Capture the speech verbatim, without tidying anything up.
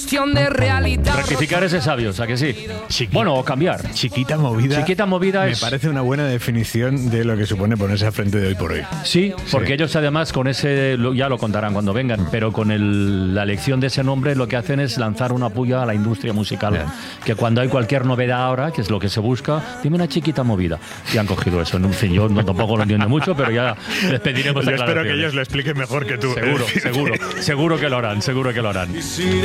cuestión de realidad. Rectificar ese sabio, o sea que sí. Chiqui- Bueno, o cambiar. Chiquita movida. Chiquita movida me es... parece una buena definición de lo que supone ponerse al frente de Hoy por Hoy. Sí, porque Sí. ellos además con ese, lo- ya lo contarán cuando vengan, pero con el- la elección de ese nombre lo que hacen es lanzar una puya a la industria musical. Yeah. Que cuando hay cualquier novedad ahora, que es lo que se busca, dime una chiquita movida. Y han cogido eso. En fin, yo no, tampoco lo entiendo mucho, pero ya les pediremos Yo espero que aclaraciones. ellos lo expliquen mejor que tú. Seguro, Es decir, seguro, seguro que lo harán, seguro que lo harán. Y si